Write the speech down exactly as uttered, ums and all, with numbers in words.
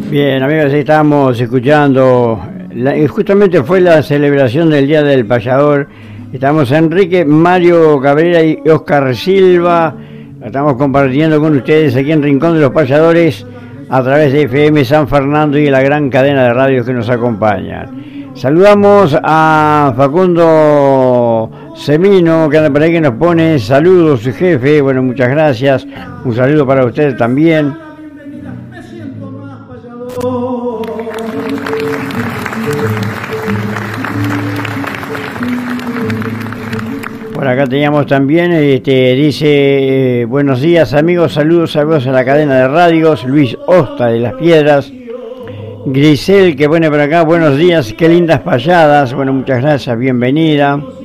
Bien, amigos, ahí estamos escuchando, la, y justamente fue la celebración del Día del Payador. Estamos Enrique, Mario Cabrera y Oscar Silva. Estamos compartiendo con ustedes aquí en Rincón de los Payadores a través de F M San Fernando y la gran cadena de radios que nos acompañan. Saludamos a Facundo Semino, que anda por ahí, que nos pone saludos, su jefe. Bueno, muchas gracias. Un saludo para ustedes también. Por acá teníamos también, este, dice, eh, buenos días amigos, saludos, saludos a la cadena de radios, Luis Osta de Las Piedras. Grisel, que pone por acá, buenos días, qué lindas payadas. Bueno, muchas gracias, bienvenida.